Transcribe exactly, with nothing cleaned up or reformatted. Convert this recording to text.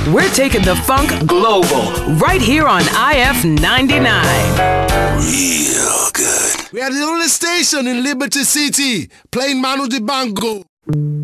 We're taking the funk global right here on I F ninety-nine. Real good. We are the only station in Liberty City playing Manu Dibango.